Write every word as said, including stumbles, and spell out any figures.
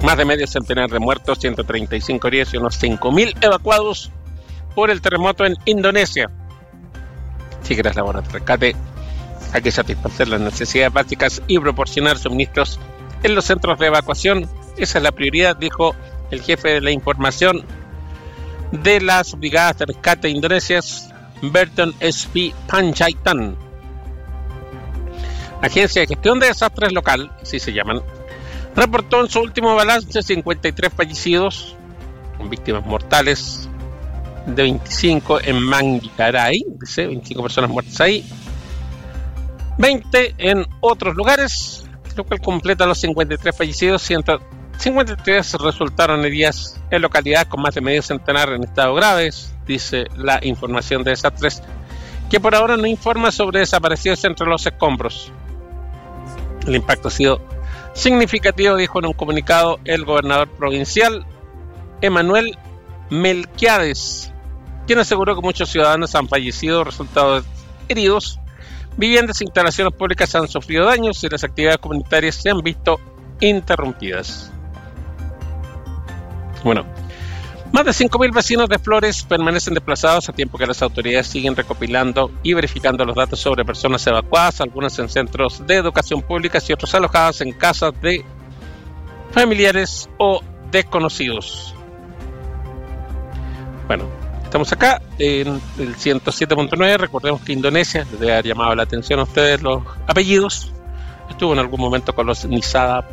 Más de medio centenar de muertos, ciento treinta y cinco heridos y unos cinco mil evacuados por el terremoto en Indonesia. Sigue las labores de rescate. Hay que satisfacer las necesidades básicas y proporcionar suministros en los centros de evacuación. Esa es la prioridad, dijo el jefe de la información de las brigadas de rescate indonesias, Berton S P Panjaitan. La Agencia de Gestión de Desastres Local, así se llaman, reportó en su último balance cincuenta y tres fallecidos, con víctimas mortales de veinticinco en Manggarai, dice, veinticinco personas muertas ahí, veinte en otros lugares, lo cual completa los cincuenta y tres fallecidos. ciento cincuenta y tres resultaron heridas en localidades con más de medio centenar en estado graves, dice la información de desastres, que por ahora no informa sobre desaparecidos entre los escombros. El impacto ha sido significativo, dijo en un comunicado el gobernador provincial Emanuel Melquiades, quien aseguró que muchos ciudadanos han fallecido resultado de heridos, viviendas e instalaciones públicas han sufrido daños y las actividades comunitarias se han visto interrumpidas. Bueno, más de cinco mil vecinos de Flores permanecen desplazados a tiempo que las autoridades siguen recopilando y verificando los datos sobre personas evacuadas, algunas en centros de educación públicas y otros alojadas en casas de familiares o desconocidos. Bueno, estamos acá en el ciento siete punto nueve. Recordemos que Indonesia, les ha llamado la atención a ustedes los apellidos, estuvo en algún momento colonizada